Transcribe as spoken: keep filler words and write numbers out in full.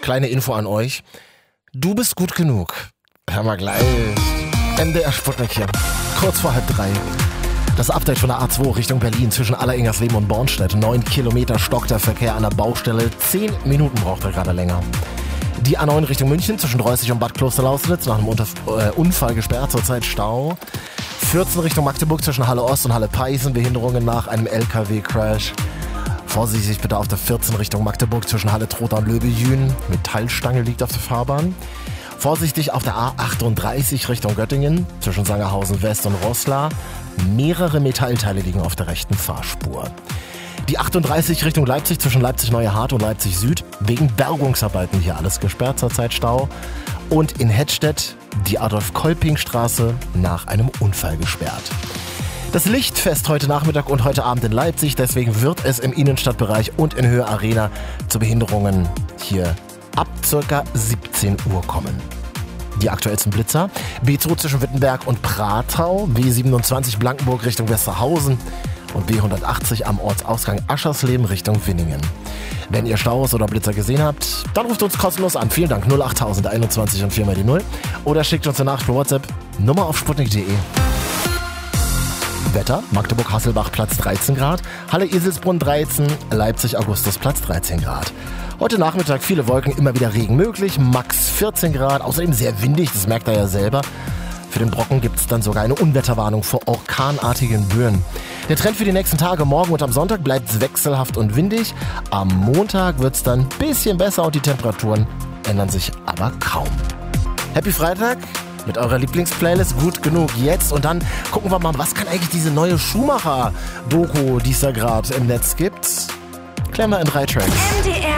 kleine Info an euch. Du bist gut genug. Hör mal gleich. M D R Sputnik hier. Kurz vor halb drei. Das Update von der A zwei Richtung Berlin zwischen Alleringersleben und Bornstedt. Neun Kilometer stockt der Verkehr an der Baustelle. Zehn Minuten braucht er gerade länger. Die A neun Richtung München zwischen Reußig und Bad Klosterlausnitz nach einem Unterf- äh, Unfall gesperrt, zurzeit Stau. vierzehn Richtung Magdeburg zwischen Halle Ost und Halle Peißen, Behinderungen nach einem L K W-Crash. Vorsichtig bitte auf der vierzehn Richtung Magdeburg zwischen Halle Trotha und Löbejün. Metallstange liegt auf der Fahrbahn. Vorsichtig auf der A achtunddreißig Richtung Göttingen zwischen Sangerhausen West und Roßla. Mehrere Metallteile liegen auf der rechten Fahrspur. Die achtunddreißig Richtung Leipzig zwischen Leipzig-Neue Hart und Leipzig Süd. Wegen Bergungsarbeiten hier alles gesperrt, zurzeit Stau. Und in Hettstedt die Adolf-Kolping-Straße nach einem Unfall gesperrt. Das Lichtfest heute Nachmittag und heute Abend in Leipzig. Deswegen wird es im Innenstadtbereich und in Höhe Arena zu Behinderungen hier ab ca. siebzehn Uhr kommen. Die aktuellsten Blitzer. B zwei zwischen Wittenberg und Pratau. B siebenundzwanzig Blankenburg Richtung Westerhausen. Und B hundertachtzig am Ortsausgang Aschersleben Richtung Winningen. Wenn ihr Staus oder Blitzer gesehen habt, dann ruft uns kostenlos an. Vielen Dank. null acht tausend einundzwanzig und vier mal die null. Oder schickt uns eine Nachricht per WhatsApp. Nummer auf sputnik punkt de. Wetter. Magdeburg-Hasselbach Platz dreizehn Grad. Halle-Eselsbrunn dreizehn. Leipzig-Augustusplatz dreizehn Grad. Heute Nachmittag viele Wolken, immer wieder Regen möglich. Max vierzehn Grad. Außerdem sehr windig, das merkt er ja selber. Für den Brocken gibt es dann sogar eine Unwetterwarnung vor orkanartigen Böen. Der Trend für die nächsten Tage, morgen und am Sonntag, bleibt wechselhaft und windig. Am Montag wird es dann ein bisschen besser und die Temperaturen ändern sich aber kaum. Happy Freitag mit eurer Lieblingsplaylist Gut genug jetzt. Und dann gucken wir mal, was kann eigentlich diese neue Schumacher-Doku, die es da gerade im Netz gibt. Klären wir in drei Tracks. M D R